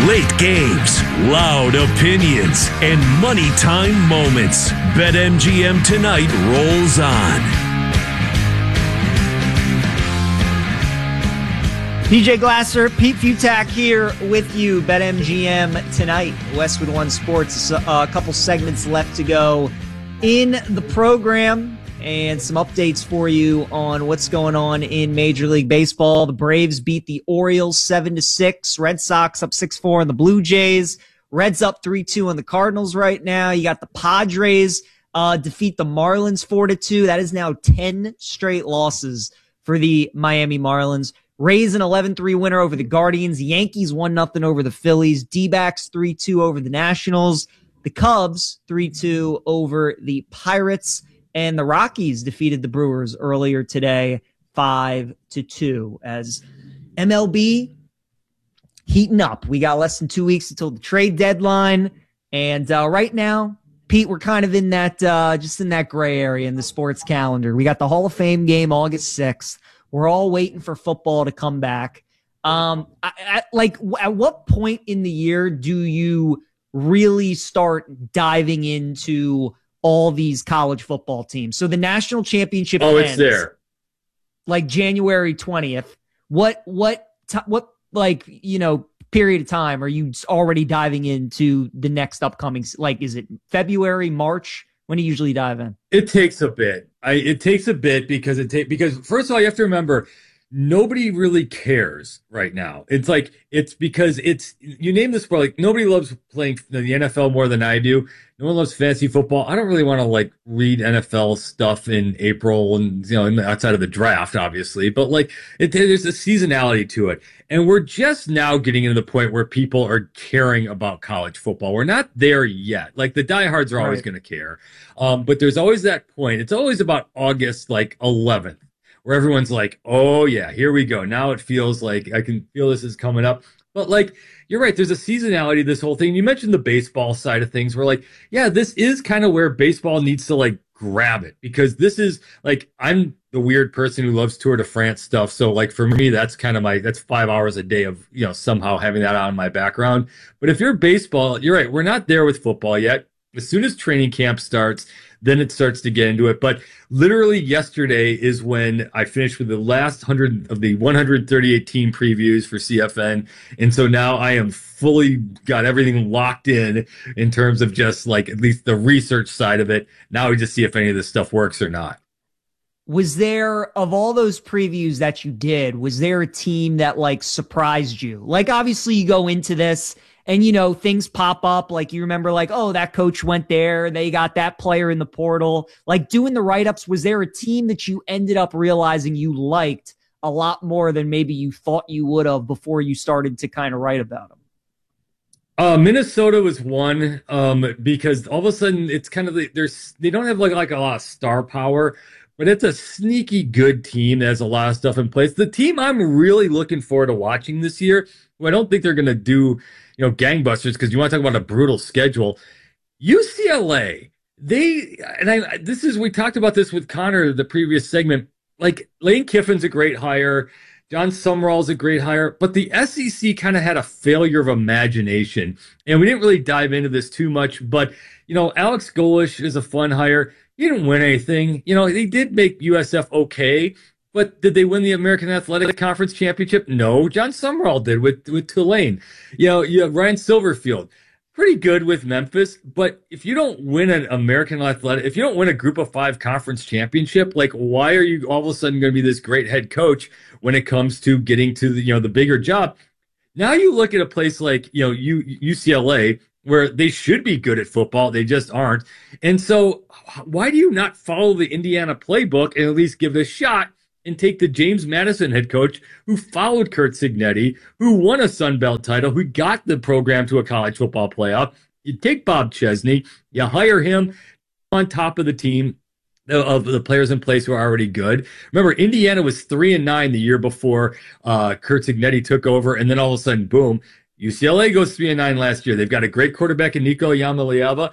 Late games, loud opinions, and money time moments. BetMGM tonight rolls on. PJ Glasser, Pete Futak here with you. BetMGM tonight. Westwood One Sports. A couple segments left to go in the program, and some updates for you on what's going on in Major League Baseball. The Braves beat the Orioles 7-6. Red Sox up 6-4 on the Blue Jays. Reds up 3-2 on the Cardinals right now. You got the Padres defeat the Marlins 4-2. That is now 10 straight losses for the Miami Marlins. Rays an 11-3 winner over the Guardians. Yankees 1-0 over the Phillies. D-backs 3-2 over the Nationals. The Cubs 3-2 over the Pirates. And the Rockies defeated the Brewers earlier today, 5-2. As MLB heating up. We got less than 2 weeks until the trade deadline. And right now, Pete, we're kind of in that, just in that gray area in the sports calendar. We got the Hall of Fame game August 6th. We're all waiting for football to come back. At what point in the year do you really start diving into all these college football teams? So the national championship ends, it's there. Like January 20th. What period of time are you already diving into the next upcoming? Like, is it February, March? When do you usually dive in? It takes a bit. It takes a bit because first of all, you have to remember, nobody really cares right now. It's because you name the sport, like nobody loves playing the NFL more than I do. No one loves fantasy football. I don't really want to read NFL stuff in April and, outside of the draft, obviously, but there's a seasonality to it. And we're just now getting into the point where people are caring about college football. We're not there yet. Like the diehards are always going to care. But there's always that point. It's always about August, 11th. Where everyone's like, oh, yeah, here we go. Now it feels like I can feel this is coming up. But, you're right. There's a seasonality to this whole thing. You mentioned the baseball side of things where, this is kind of where baseball needs to, grab it. Because this is, I'm the weird person who loves Tour de France stuff. So, for me, that's kind of that's 5 hours a day of, somehow having that on my background. But if you're baseball, you're right. We're not there with football yet. As soon as training camp starts, then it starts to get into it. But literally yesterday is when I finished with the last 100 of the 138 team previews for CFN. And so now I am fully got everything locked in terms of just at least the research side of it. Now we just see if any of this stuff works or not. Was there, of all those previews that you did, was there a team that surprised you? Obviously you go into this and, things pop up. You remember, oh, that coach went there. They got that player in the portal. Doing the write-ups, was there a team that you ended up realizing you liked a lot more than maybe you thought you would have before you started to kind of write about them? Minnesota was one, because all of a sudden it's kind of, they don't have a lot of star power, but it's a sneaky good team that has a lot of stuff in place. The team I'm really looking forward to watching this year, who I don't think they're going to do, gangbusters, because you want to talk about a brutal schedule. UCLA, we talked about this with Connor, the previous segment. Lane Kiffin's a great hire. John Summerall's a great hire, but the SEC kind of had a failure of imagination, and we didn't really dive into this too much, but, Alex Golish is a fun hire. He didn't win anything. They did make USF okay, but did they win the American Athletic Conference Championship? No. John Summerall did with Tulane. You have Ryan Silverfield, pretty good with Memphis, but if you don't win an American Athletic, if you don't win a Group of 5 conference championship, why are you all of a sudden going to be this great head coach when it comes to getting to the bigger job? Now you look at a place like UCLA, where they should be good at football. They just aren't. And so why do you not follow the Indiana playbook and at least give it a shot and take the James Madison head coach who followed Curt Cignetti, who won a Sun Belt title, who got the program to a college football playoff? You take Bob Chesney, you hire him on top of the team of the players in place who are already good. Remember, Indiana was 3-9 the year before Curt Cignetti took over, and then all of a sudden, boom, UCLA goes 3-9 last year. They've got a great quarterback in Nico Iamaleava.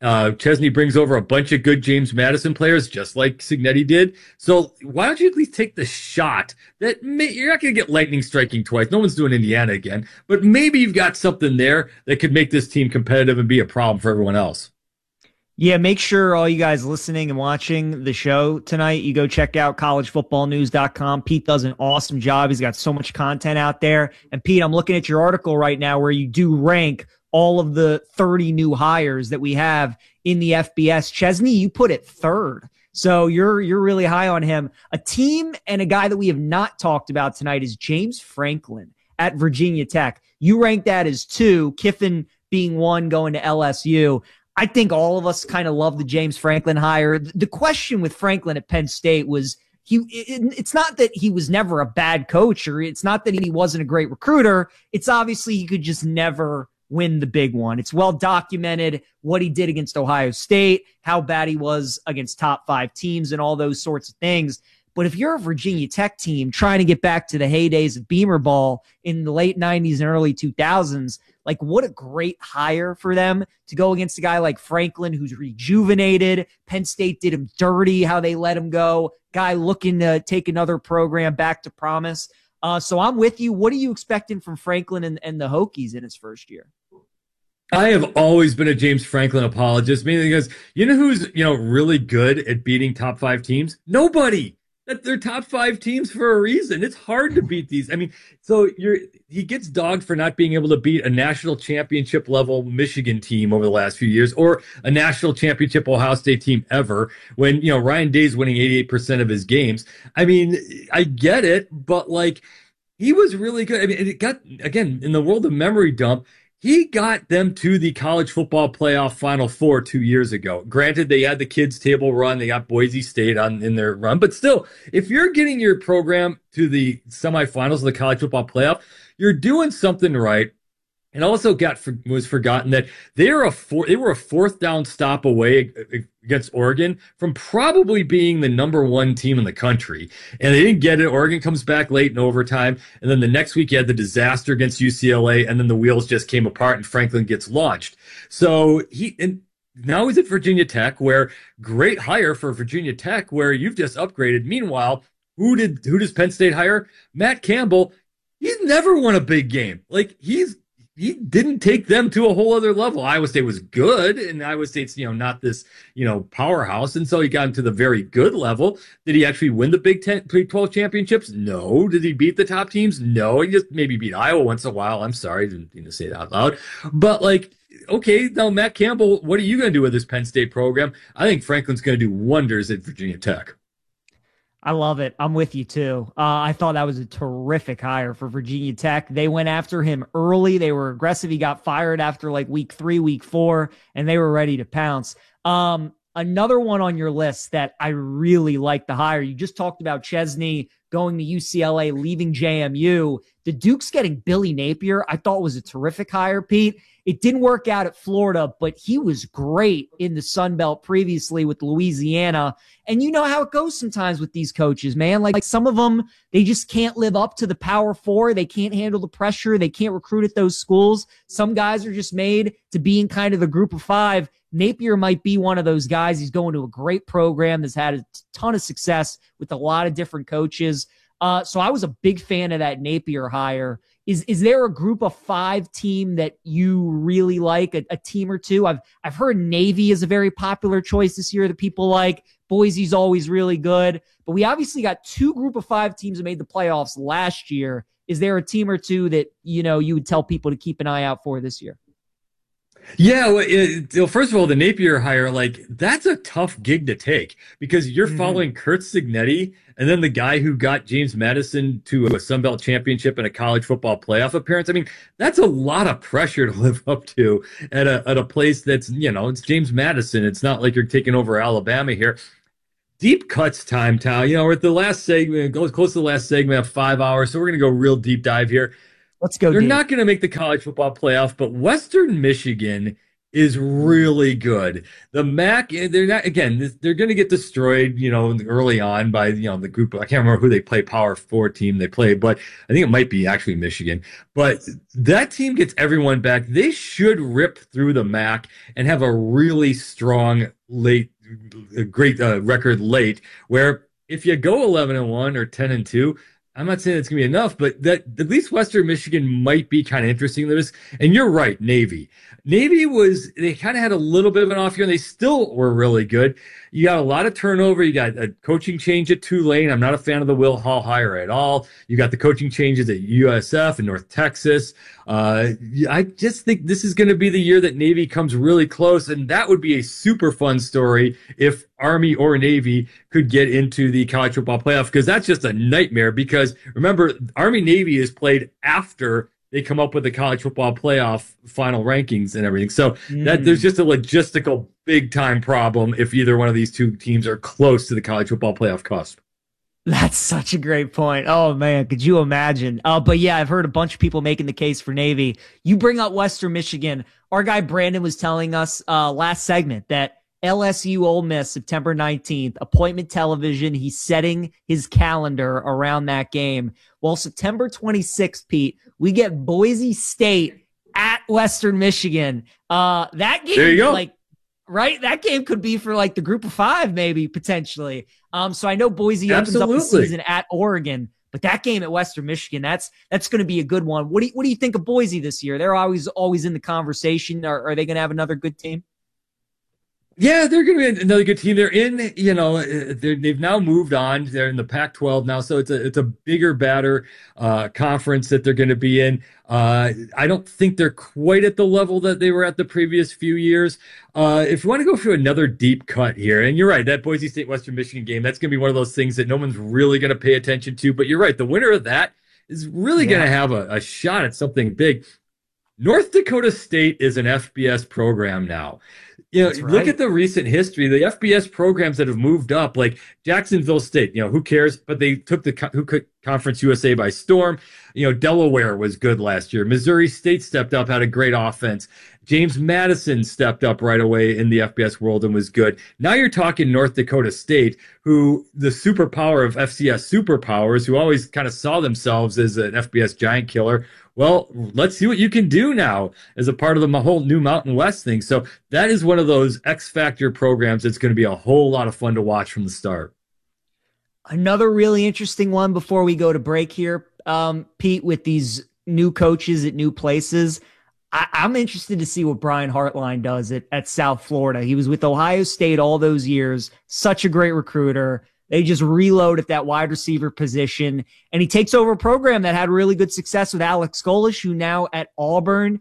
Chesney brings over a bunch of good James Madison players, just like Cignetti did. So why don't you at least take the shot that you're not going to get lightning striking twice. No one's doing Indiana again, but maybe you've got something there that could make this team competitive and be a problem for everyone else. Yeah, make sure all you guys listening and watching the show tonight, you go check out collegefootballnews.com. Pete does an awesome job. He's got so much content out there. And Pete, I'm looking at your article right now where you do rank all of the 30 new hires that we have in the FBS. Chesney, you put it third. So you're really high on him. A team and a guy that we have not talked about tonight is James Franklin at Virginia Tech. You rank that as 2, Kiffin being 1, going to LSU. I think all of us kind of love the James Franklin hire. The question with Franklin at Penn State was it's not that he was never a bad coach, or it's not that he wasn't a great recruiter. It's obviously he could just never win the big one. It's well documented what he did against Ohio State, how bad he was against top 5 teams and all those sorts of things. But if you're a Virginia Tech team trying to get back to the heydays of Beamer ball in the late 90s and early 2000s, like, what a great hire for them to go against a guy like Franklin, who's rejuvenated. Penn State did him dirty, how they let him go. Guy looking to take another program back to promise. So I'm with you. What are you expecting from Franklin and the Hokies in his first year? I have always been a James Franklin apologist, mainly because you know who's really good at beating top 5 teams? Nobody. That they're top 5 teams for a reason. It's hard to beat these. I mean, so he gets dogged for not being able to beat a national championship level Michigan team over the last few years, or a national championship Ohio State team ever, when Ryan Day's winning 88% of his games. I mean, I get it, but like, he was really good. I mean, it got, again, in the world of memory dump, he got them to the college football playoff Final Four 2 years ago. Granted, they had the kids table run. They got Boise State in their run. But still, if you're getting your program to the semifinals of the college football playoff, you're doing something right. And also was forgotten that they were a 4th down stop away against Oregon from probably being the number 1 team in the country. And they didn't get it. Oregon comes back late in overtime. And then the next week you had the disaster against UCLA, and then the wheels just came apart and Franklin gets launched. So now he's at Virginia Tech, where great hire for Virginia Tech, where you've just upgraded. Meanwhile, who does Penn State hire? Matt Campbell. He's never won a big game. Like, he didn't take them to a whole other level. Iowa State was good, and Iowa State's, not this, powerhouse. And so he got into the very good level. Did he actually win the Big 12 championships? No. Did he beat the top teams? No. He just maybe beat Iowa once in a while. I'm sorry, didn't mean to say that out loud. But like, okay, now Matt Campbell, what are you going to do with this Penn State program? I think Franklin's going to do wonders at Virginia Tech. I love it. I'm with you, too. I thought that was a terrific hire for Virginia Tech. They went after him early. They were aggressive. He got fired after like week 3, week 4, and they were ready to pounce. Another one on your list that I really like the hire. You just talked about Chesney going to UCLA, leaving JMU. The Duke's getting Billy Napier. I thought was a terrific hire, Pete. It didn't work out at Florida, but he was great in the Sun Belt previously with Louisiana. And you know how it goes sometimes with these coaches, man. Like some of them, they just can't live up to the Power 4. They can't handle the pressure. They can't recruit at those schools. Some guys are just made to be in kind of the group of 5. Napier might be one of those guys. He's going to a great program that's had a ton of success with a lot of different coaches. So I was a big fan of that Napier hire. Is there a group of 5 team that you really like, a team or two? I've heard Navy is a very popular choice this year that people like. Boise's always really good. But we obviously got 2 group of 5 teams that made the playoffs last year. Is there a team or two that, you would tell people to keep an eye out for this year? Yeah, well, first of all, the Napier hire, like, that's a tough gig to take because you're following Curt Cignetti and then the guy who got James Madison to a Sun Belt championship and a college football playoff appearance. I mean, that's a lot of pressure to live up to at a place that's, it's James Madison. It's not like you're taking over Alabama here. Deep cuts time, Tal. We're at the last segment, close to the last segment of 5 hours, so we're going to go real deep dive here. Let's go. They're not going to make the college football playoff, but Western Michigan is really good. The MAC, they're not, again, they're going to get destroyed, early on by, the group. I can't remember who they play, Power Four team they play, but I think it might be actually Michigan. But that team gets everyone back. They should rip through the MAC and have a really strong great record late, where if you go 11-1 or 10-2, I'm not saying it's going to be enough, but that at least Western Michigan might be kind of interesting to this. And you're right, Navy. They kind of had a little bit of an off year, and they still were really good. You got a lot of turnover. You got a coaching change at Tulane. I'm not a fan of the Will Hall hire at all. You got the coaching changes at USF and North Texas. I just think this is going to be the year that Navy comes really close, and that would be a super fun story if Army or Navy could get into the college football playoff, because that's just a nightmare. Because remember, Army Navy is played after they come up with the college football playoff final rankings and everything. So that there's just a logistical big time problem if either one of these two teams are close to the college football playoff cusp. That's such a great point. Oh man, could you imagine? But yeah, I've heard a bunch of people making the case for Navy. You bring up Western Michigan. Our guy Brandon was telling us last segment that LSU Ole Miss, September 19th, appointment television. He's setting his calendar around that game. Well, September 26th, Pete, we get Boise State at Western Michigan. That game, there you go. Right? That game could be for the group of five, maybe potentially. So I know Boise opens up the season at Oregon, but that game at Western Michigan, that's going to be a good one. What do you think of Boise this year? They're always in the conversation. Are they going to have another good team? Yeah, they're going to be another good team. They're in, they've now moved on. They're in the Pac-12 now, so it's a bigger, badder conference that they're going to be in. I don't think they're quite at the level that they were at the previous few years. If you want to go for another deep cut here, and you're right, that Boise State-Western Michigan game, that's going to be one of those things that no one's really going to pay attention to. But you're right, the winner of that is really going to have a shot at something big. North Dakota State is an FBS program now. Look at the recent history. The FBS programs that have moved up, like Jacksonville State, who cares? But they took the Conference USA by storm. Delaware was good last year. Missouri State stepped up, had a great offense. James Madison stepped up right away in the FBS world and was good. Now you're talking North Dakota State, who the superpower of FCS superpowers, who always kind of saw themselves as an FBS giant killer. Well, let's see what you can do now as a part of the whole new Mountain West thing. So that is one of those X Factor programs that's going to be a whole lot of fun to watch from the start. Another really interesting one before we go to break here, Pete, with these new coaches at new places. I'm interested to see what Brian Hartline does at South Florida. He was with Ohio State all those years, such a great recruiter. They just reload at that wide receiver position, and he takes over a program that had really good success with Alex Golesh, who now at Auburn.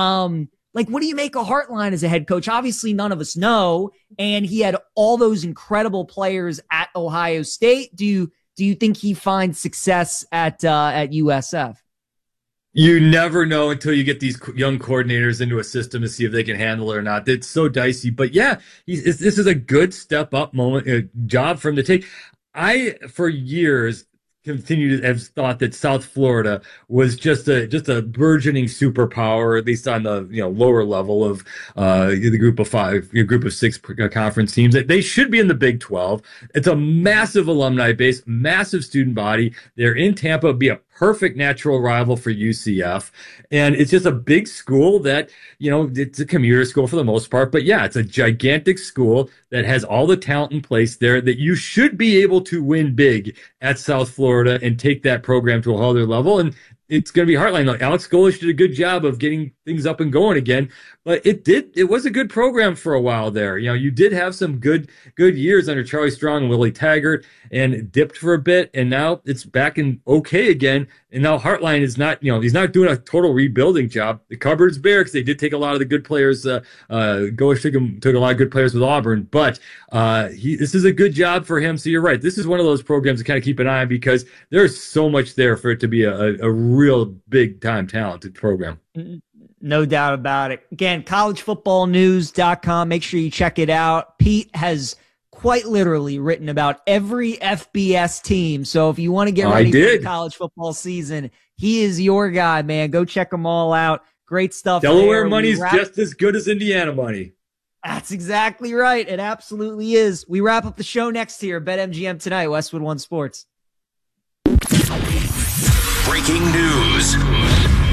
What do you make of Hartline as a head coach? Obviously, none of us know, and he had all those incredible players at Ohio State. Do you think he finds success at USF? You never know until you get these young coordinators into a system to see if they can handle it or not. It's so dicey. But yeah, this is a good step up job for him to take. I, for years, continue to have thought that South Florida was just a burgeoning superpower, at least on the lower level of the group of five, group of six conference teams. They should be in the Big 12. It's a massive alumni base, massive student body. They're in Tampa, be a perfect natural rival for UCF. And it's just a big school that, it's a commuter school for the most part. But yeah, it's a gigantic school that has all the talent in place there that you should be able to win big at South Florida and take that program to a whole other level. And it's going to be Heartline. Alex Golesh did a good job of getting things up and going again, but it was a good program for a while there. You did have some good years under Charlie Strong and Willie Taggart, and dipped for a bit, and now it's back in okay again. And now Heartline is not, he's not doing a total rebuilding job. The cupboard's bare because they did take a lot of the good players. Golesh took a lot of good players with Auburn, but this is a good job for him. So you're right. This is one of those programs to kind of keep an eye on, because there's so much there for it to be a real big time talented program. No doubt about it. Again, collegefootballnews.com. Make sure you check it out. Pete has quite literally written about every FBS team. So if you want to get ready for the college football season, he is your guy, man. Go check them all out. Great stuff. Delaware money's just as good as Indiana money. That's exactly right. It absolutely is. We wrap up the show next here. BetMGM Tonight, Westwood One Sports. Breaking news.